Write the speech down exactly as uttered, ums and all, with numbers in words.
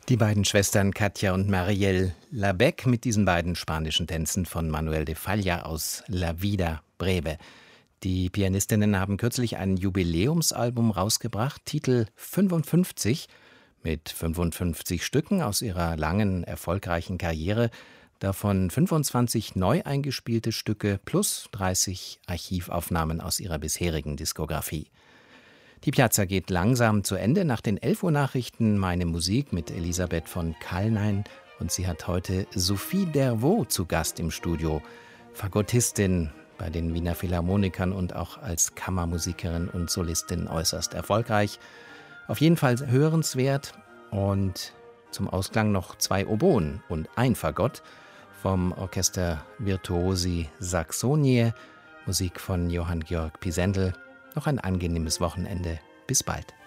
Die beiden Schwestern Katja und Marielle Labec mit diesen beiden spanischen Tänzen von Manuel de Falla aus La Vida Breve. Die Pianistinnen haben kürzlich ein Jubiläumsalbum rausgebracht, Titel fünfundfünfzig, mit fünfundfünfzig Stücken aus ihrer langen, erfolgreichen Karriere, davon fünfundzwanzig neu eingespielte Stücke plus dreißig Archivaufnahmen aus ihrer bisherigen Diskografie. Die Piazza geht langsam zu Ende. Nach den elf Uhr Nachrichten Meine Musik mit Elisabeth von Kallnein. Und sie hat heute Sophie Dervaux zu Gast im Studio. Fagottistin bei den Wiener Philharmonikern und auch als Kammermusikerin und Solistin äußerst erfolgreich. Auf jeden Fall hörenswert. Und zum Ausklang noch zwei Oboen und ein Fagott vom Orchester Virtuosi Saxonie. Musik von Johann Georg Pisendel. Noch ein angenehmes Wochenende. Bis bald.